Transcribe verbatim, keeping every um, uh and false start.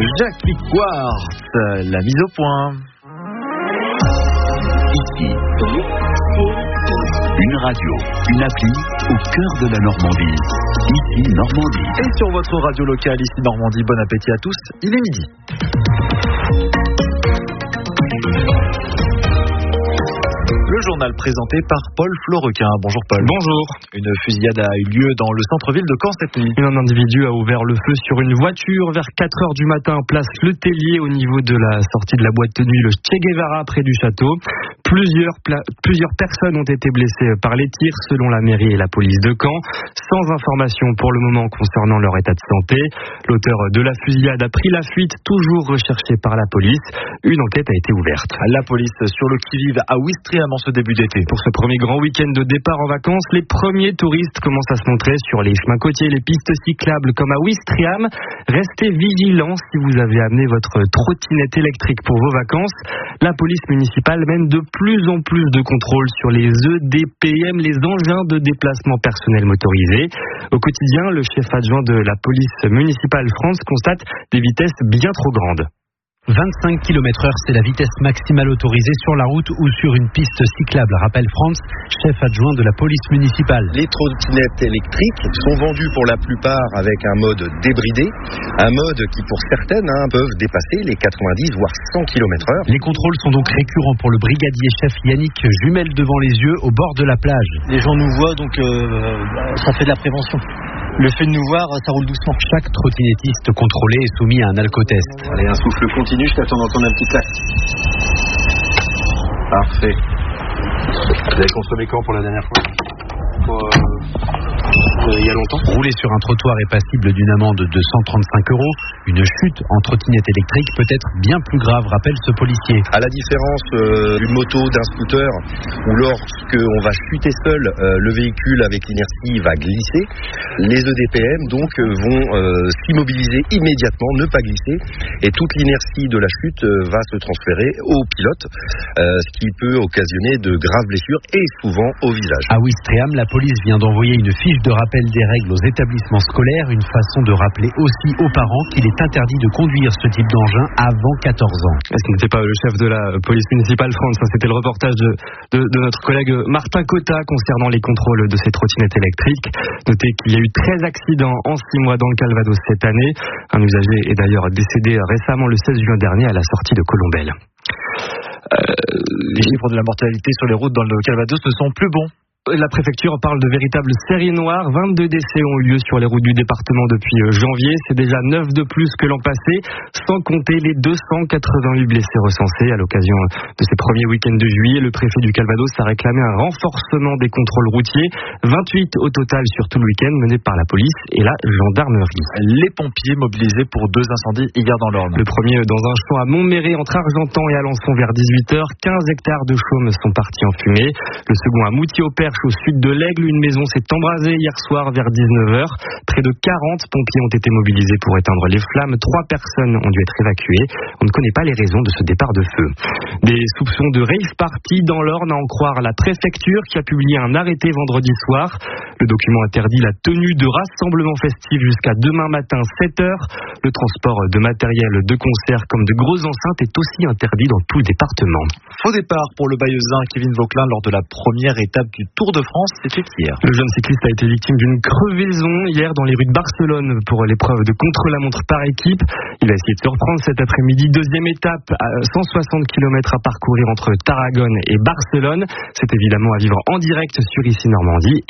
Jackie Quartz, la mise au point. Ici, une radio, une appli au cœur de la Normandie. Ici, Normandie. Et sur votre radio locale, ici Normandie, bon appétit à tous, il est midi. Le journal présenté par Paul Florequin. Bonjour Paul. Bonjour. Une fusillade a eu lieu dans le centre-ville de Caen cette nuit. Un individu a ouvert le feu sur une voiture vers quatre heures du matin, place Le Tellier, au niveau de la sortie de la boîte de nuit Le Che Guevara, près du château. Plusieurs, pla- plusieurs personnes ont été blessées par les tirs, selon la mairie et la police de Caen, sans information pour le moment concernant leur état de santé. L'auteur de la fusillade a pris la fuite, toujours recherché par la police. Une enquête a été ouverte. La police sur le qui-vive à Ouistreham en ce début d'été. Pour ce premier grand week-end de départ en vacances, les premiers touristes commencent à se montrer sur les chemins côtiers, les pistes cyclables comme à Ouistreham. Restez vigilants si vous avez amené votre trottinette électrique pour vos vacances. La police municipale mène de plus en plus de contrôles sur les E D P M, les engins de déplacement personnel motorisés. Au quotidien, le chef adjoint de la police municipale France constate des vitesses bien trop grandes. vingt-cinq kilomètres heure, c'est la vitesse maximale autorisée sur la route ou sur une piste cyclable, rappelle France, chef adjoint de la police municipale. Les trottinettes électriques sont vendues pour la plupart avec un mode débridé, un mode qui pour certaines hein, peuvent dépasser les quatre-vingt-dix voire cent kilomètres heure. Les contrôles sont donc récurrents pour le brigadier chef Yannick, jumelle devant les yeux au bord de la plage. Les gens nous voient, donc euh, ça fait de la prévention. Le fait de nous voir, ça roule doucement. Chaque trottinettiste contrôlé est soumis à un alcotest. Allez, un souffle continu jusqu'à temps d'entendre un petit clac. Parfait. Vous avez consommé quand pour la dernière fois? Pour, euh, euh, il y a longtemps. Rouler sur un trottoir est passible d'une amende de cent trente-cinq euros. Une chute en trottinette électrique peut être bien plus grave, rappelle ce policier. À la différence euh, d'une moto, d'un scooter, où lorsque on va chuter seul, euh, le véhicule avec l'inertie va glisser. Les E D P M donc euh, vont euh, s'immobiliser immédiatement, ne pas glisser, et toute l'inertie de la chute euh, va se transférer au pilote, euh, ce qui peut occasionner de graves blessures et souvent au visage. À Ouistreham, la police vient d'envoyer une fiche de rappel des règles aux établissements scolaires, une façon de rappeler aussi aux parents qu'il est interdit de conduire ce type d'engin avant quatorze ans. Ce n'était pas le chef de la police municipale France, c'était le reportage de, de, de notre collègue Martin Cotta concernant les contrôles de ces trottinettes électriques. Notez qu'il y a eu treize accidents en six mois dans le Calvados cette année. Un usager est d'ailleurs décédé récemment le seize juin dernier à la sortie de Colombelle. Euh, les chiffres de la mortalité sur les routes dans le Calvados ne sont plus bons. La préfecture parle de véritables séries noires. vingt-deux décès ont eu lieu sur les routes du département depuis janvier. C'est déjà neuf de plus que l'an passé, sans compter les deux cent quatre-vingt-huit blessés recensés à l'occasion de ces premiers week-ends de juillet. Le préfet du Calvados a réclamé un renforcement des contrôles routiers. vingt-huit au total sur tout le week-end, menés par la police et la gendarmerie. Les pompiers mobilisés pour deux incendies hier dans l'Orne. Le premier dans un champ à Montméry, entre Argentan et Alençon, vers dix-huit heures. quinze hectares de chaume sont partis en fumée. Le second à Moutier-au-Perche, au sud de l'Aigle. Une maison s'est embrasée hier soir vers dix-neuf heures. Près de quarante pompiers ont été mobilisés pour éteindre les flammes. Trois personnes ont dû être évacuées. On ne connaît pas les raisons de ce départ de feu. Des soupçons de rave party dans l'Orne, à en croire la préfecture qui a publié un arrêté vendredi soir. Le document interdit la tenue de rassemblements festifs jusqu'à demain matin sept heures. Le transport de matériel de concert comme de grosses enceintes est aussi interdit dans tout le département. Faux départ pour le Bayeuxin Kevin Vauquelin lors de la première étape du Tour de France, c'était hier. Le jeune cycliste a été victime d'une crevaison hier dans les rues de Barcelone pour l'épreuve de contre-la-montre par équipe. Il va essayer de se reprendre cet après-midi. Deuxième étape à cent soixante kilomètres à parcourir entre Tarragone et Barcelone. C'est évidemment à vivre en direct sur Ici Normandie.